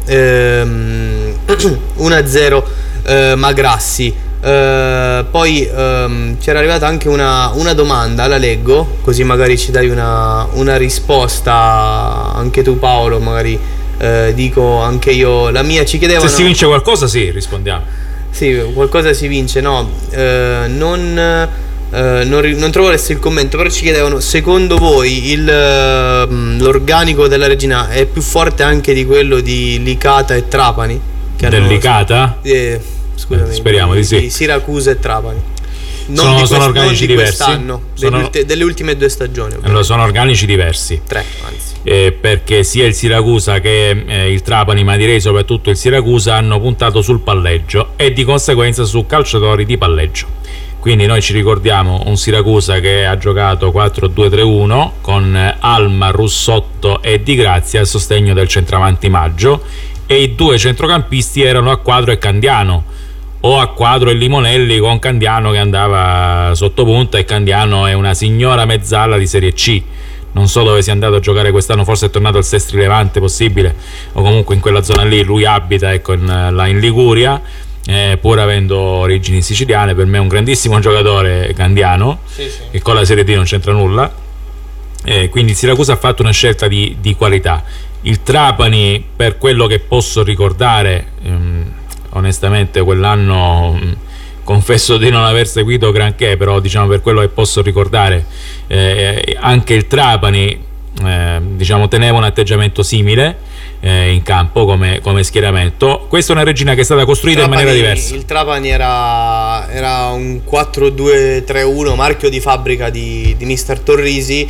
um, uno a zero uh, Magrassi. Uh, poi um, c'era arrivata anche una, una domanda, la leggo così magari ci dai una, una risposta anche tu, Paolo, magari uh, dico anche io la mia. Ci chiedevano se si vince qualcosa, sì, rispondiamo. Sì, qualcosa si vince, no? Uh, non... Uh, non, non trovo adesso il commento, però ci chiedevano: secondo voi il, uh, l'organico della Regina è più forte anche di quello di Licata e Trapani? Che Del hanno, Licata? Eh, scusami, Eh, speriamo di sì. Di Siracusa e Trapani. Non Sono- di quest- sono organici non di diversi? quest'anno, Sono- delle, ulti- delle ultime due stagioni. Allora, sono organici diversi. Tre, anzi. Eh, perché sia il Siracusa che eh, il Trapani, ma direi soprattutto il Siracusa, hanno puntato sul palleggio e di conseguenza su calciatori di palleggio. Quindi noi ci ricordiamo un Siracusa che ha giocato quattro due tre uno con Alma, Russotto e Di Grazia al sostegno del centravanti Maggio, e i due centrocampisti erano Acquadro e Candiano, o Acquadro e Limonelli con Candiano che andava sotto punta, e Candiano è una signora mezzala di Serie C. Non so dove sia andato a giocare quest'anno, forse è tornato al Sestri Levante, possibile, o comunque in quella zona lì. Lui abita, ecco, in, là in Liguria, eh, pur avendo origini siciliane. Per me è un grandissimo giocatore Candiano, Sì, sì. che con la Serie D non c'entra nulla. Eh, quindi il Siracusa ha fatto una scelta di, di qualità. Il Trapani, per quello che posso ricordare, ehm, onestamente quell'anno mh, confesso di non aver seguito granché, però diciamo per quello che posso ricordare, eh, anche il Trapani eh, diciamo teneva un atteggiamento simile eh, in campo come, come schieramento. Questa è una Regina che è stata costruita Trapani, in maniera diversa. Il Trapani era, era un quattro due tre uno, marchio di fabbrica di, di mister Torrisi,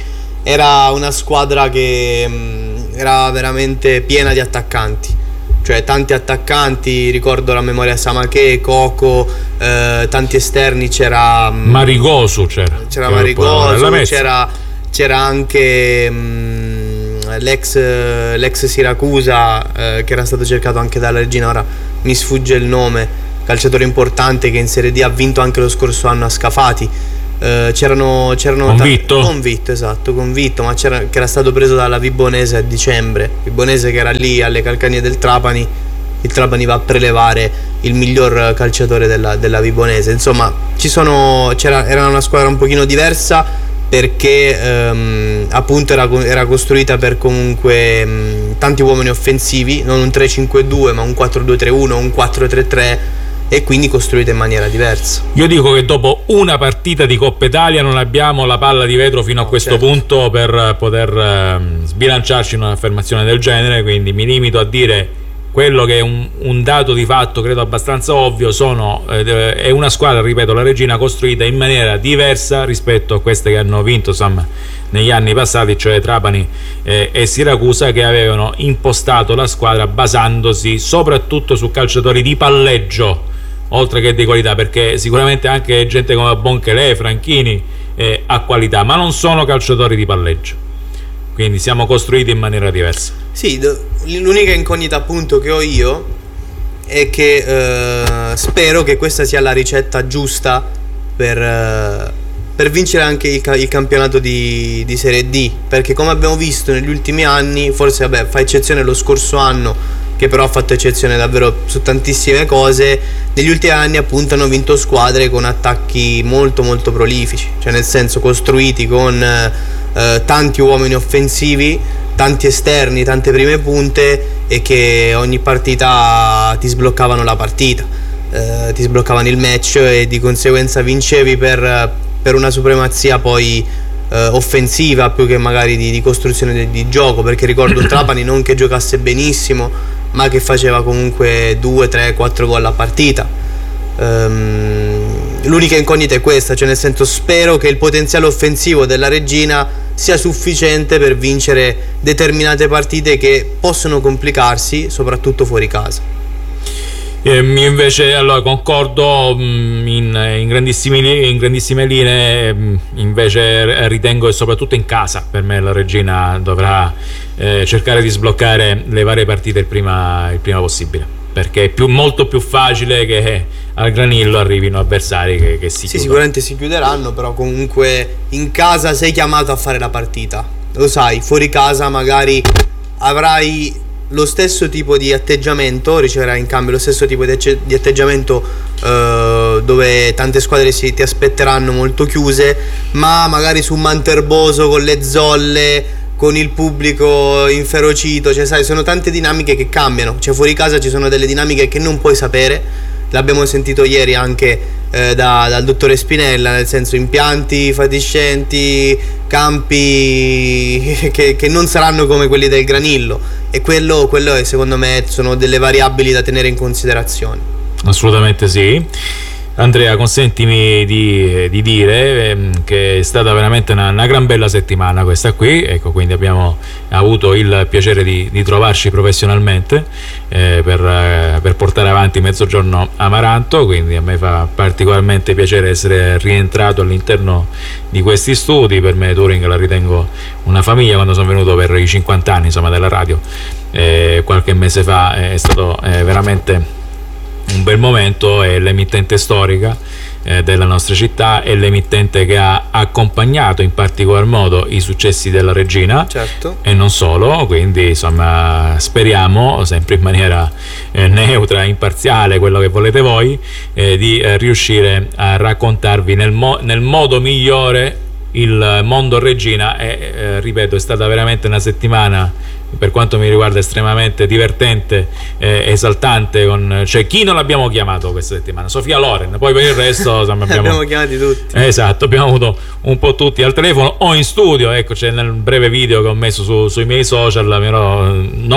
era una squadra che mh, era veramente piena di attaccanti, cioè tanti attaccanti, ricordo la memoria Samaché, Coco, eh, tanti esterni, c'era mh, Marigosu, c'era c'era Marigosu, c'era, c'era anche mh, l'ex, l'ex Siracusa, eh, che era stato cercato anche dalla Regina, ora mi sfugge il nome, calciatore importante che in Serie D ha vinto anche lo scorso anno a Scafati. Uh, c'erano, c'erano Convitto? Ta- convitto, esatto, convitto, ma c'era, che era stato preso dalla Vibonese a dicembre. Vibonese che era lì alle calcagnie del Trapani. Il Trapani va a prelevare il miglior calciatore della, della Vibonese. Insomma, ci sono, c'era, era una squadra un pochino diversa perché um, appunto era, era costruita per comunque um, tanti uomini offensivi, non un tre cinque due ma un quattro due tre uno, un quattro tre tre, e quindi costruita in maniera diversa. Io dico che dopo una partita di Coppa Italia non abbiamo la palla di vetro fino a No, questo certo. punto per poter eh, sbilanciarci in un'affermazione del genere, quindi mi limito a dire quello che è un, un dato di fatto credo abbastanza ovvio. Sono eh, è una squadra, ripeto, la Regina, costruita in maniera diversa rispetto a queste che hanno vinto insomma negli anni passati, cioè Trapani eh, e Siracusa, che avevano impostato la squadra basandosi soprattutto su calciatori di palleggio oltre che di qualità, perché sicuramente anche gente come Bonchelè, Franchini eh, ha qualità, ma non sono calciatori di palleggio, quindi siamo costruiti in maniera diversa. Sì, do- l'unica incognita appunto che ho io è che eh, spero che questa sia la ricetta giusta per, eh, per vincere anche il, ca- il campionato di, di Serie D, perché come abbiamo visto negli ultimi anni, forse vabbè fa eccezione lo scorso anno che però ha fatto eccezione davvero su tantissime cose, negli ultimi anni appunto hanno vinto squadre con attacchi molto molto prolifici, cioè nel senso costruiti con eh, tanti uomini offensivi, tanti esterni, tante prime punte, e che ogni partita ti sbloccavano la partita, eh, ti sbloccavano il match e di conseguenza vincevi per, per una supremazia poi eh, offensiva più che magari di, di costruzione di, di gioco, perché ricordo Trapani non che giocasse benissimo ma che faceva comunque due, tre, quattro gol a partita. Um, l'unica incognita è questa, cioè nel senso spero che il potenziale offensivo della Regina sia sufficiente per vincere determinate partite che possono complicarsi soprattutto fuori casa. Eh, invece allora concordo mh, in, in, grandissimi, in grandissime linee, mh, invece ritengo che soprattutto in casa per me la Regina dovrà eh, cercare di sbloccare le varie partite il prima, il prima possibile, perché è più, molto più facile che al Granillo arrivino avversari che, che si Sì, chiudono. sicuramente si chiuderanno, però comunque in casa sei chiamato a fare la partita, lo sai, fuori casa magari avrai lo stesso tipo di atteggiamento, riceverai in cambio lo stesso tipo di, acce- di atteggiamento eh, dove tante squadre si, ti aspetteranno molto chiuse, ma magari su Manterboso con le zolle, con il pubblico inferocito, cioè sai, sono tante dinamiche che cambiano, cioè fuori casa ci sono delle dinamiche che non puoi sapere, l'abbiamo sentito ieri anche eh, da, dal dottore Spinella, nel senso impianti fatiscenti, campi che, che non saranno come quelli del Granillo, e quello, quello è, secondo me sono delle variabili da tenere in considerazione. Assolutamente sì. Andrea, consentimi di, di dire ehm, che è stata veramente una, una gran bella settimana questa qui, ecco, quindi abbiamo avuto il piacere di, di trovarci professionalmente eh, per, eh, per portare avanti Mezzogiorno Amaranto, quindi a me fa particolarmente piacere essere rientrato all'interno di questi studi. Per me Touring la ritengo una famiglia, quando sono venuto per i cinquanta anni insomma della radio eh, qualche mese fa è stato eh, veramente un bel momento. È l'emittente storica eh, della nostra città, è l'emittente che ha accompagnato in particolar modo i successi della Regina, Certo. e non solo, quindi insomma speriamo sempre in maniera eh, neutra, imparziale, quello che volete voi, eh, di eh, riuscire a raccontarvi nel, mo- nel modo migliore il mondo Regina. E eh, ripeto, è stata veramente una settimana, per quanto mi riguarda, estremamente divertente, eh, esaltante, con, cioè chi non l'abbiamo chiamato questa settimana? Sofia Loren, poi per il resto insomma, abbiamo, abbiamo chiamati tutti. esatto, abbiamo avuto un po' tutti al telefono o in studio, ecco, c'è nel breve video che ho messo su, sui miei social, però non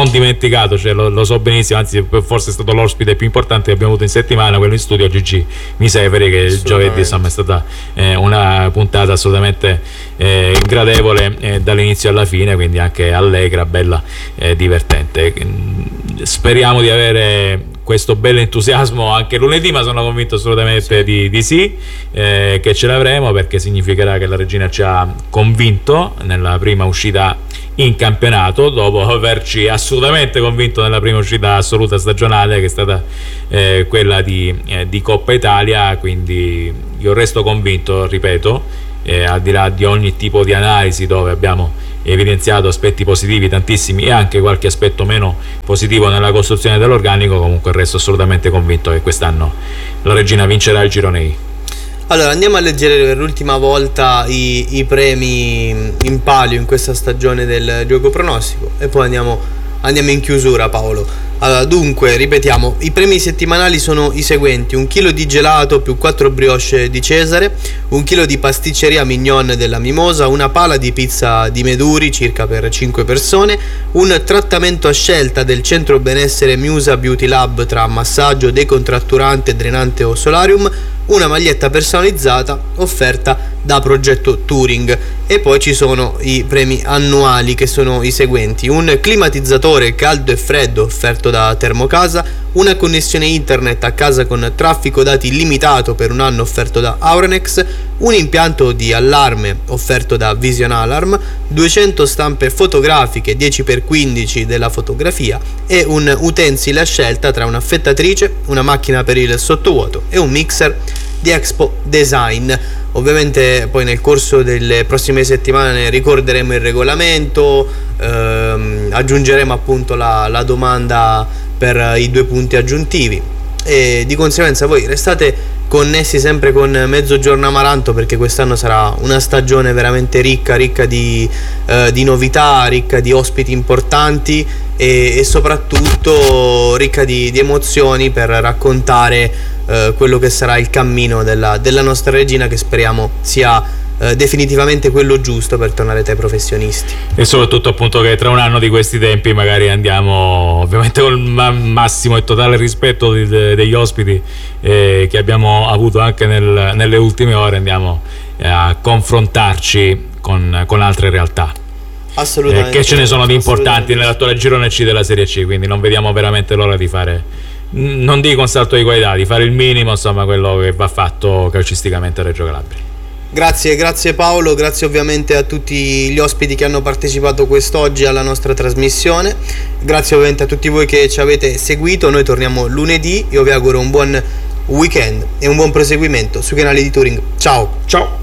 non dimenticato, cioè, lo, lo so benissimo, anzi forse è stato l'ospite più importante che abbiamo avuto in settimana, quello in studio, Gigi Miseveri, che il giovedì insomma è stata eh, una puntata assolutamente eh, gradevole eh, dall'inizio alla fine, quindi anche allegra, bella, eh, divertente. Speriamo di avere questo bello entusiasmo anche lunedì, ma sono convinto assolutamente sì. di, di sì, eh, che ce l'avremo, perché significherà che la Regina ci ha convinto nella prima uscita in campionato, dopo averci assolutamente convinto nella prima uscita assoluta stagionale, che è stata eh, quella di, eh, di Coppa Italia. Quindi io resto convinto, ripeto, eh, al di là di ogni tipo di analisi dove abbiamo evidenziato aspetti positivi tantissimi e anche qualche aspetto meno positivo nella costruzione dell'organico, comunque resto assolutamente convinto che quest'anno la Regina vincerà il girone I. Allora andiamo a leggere per l'ultima volta i, i premi in palio in questa stagione del gioco pronostico e poi andiamo, andiamo in chiusura, Paolo. Allora, dunque, ripetiamo, i premi settimanali sono i seguenti: un chilo di gelato più quattro brioche di Cesare, un chilo di pasticceria Mignon della Mimosa, una pala di pizza di Meduri circa per cinque persone, un trattamento a scelta del centro benessere Musa Beauty Lab tra massaggio, decontratturante, drenante o solarium, una maglietta personalizzata offerta da Progetto Touring. E poi ci sono i premi annuali, che sono i seguenti: un climatizzatore caldo e freddo offerto da Termocasa, una connessione internet a casa con traffico dati illimitato per un anno offerto da Aurenex, un impianto di allarme offerto da Vision Alarm, duecento stampe fotografiche dieci per quindici della fotografia e un utensile a scelta tra un'affettatrice, una macchina per il sottovuoto e un mixer di Expo Design. Ovviamente poi nel corso delle prossime settimane ricorderemo il regolamento, ehm, aggiungeremo appunto la, la domanda per i due punti aggiuntivi e di conseguenza voi restate connessi sempre con Mezzogiorno Amaranto, perché quest'anno sarà una stagione veramente ricca, ricca di, eh, di novità, ricca di ospiti importanti e, e soprattutto ricca di, di emozioni per raccontare eh, quello che sarà il cammino della, della nostra regina, che speriamo sia eh, definitivamente quello giusto per tornare tra i professionisti. E soprattutto appunto che tra un anno di questi tempi magari andiamo, ovviamente col ma- massimo e totale rispetto di, de- degli ospiti eh, che abbiamo avuto anche nel, nelle ultime ore, andiamo eh, a confrontarci con, con altre realtà. Assolutamente. Eh, che ce ne sono di importanti nell'attuale girone C della Serie C, quindi non vediamo veramente l'ora di fare, non dico un salto di qualità, di fare il minimo, insomma, quello che va fatto calcisticamente a Reggio Calabria. Grazie, grazie Paolo, grazie ovviamente a tutti gli ospiti che hanno partecipato quest'oggi alla nostra trasmissione, grazie ovviamente a tutti voi che ci avete seguito. Noi torniamo lunedì, io vi auguro un buon weekend e un buon proseguimento sui canali di Touring. Ciao! Ciao!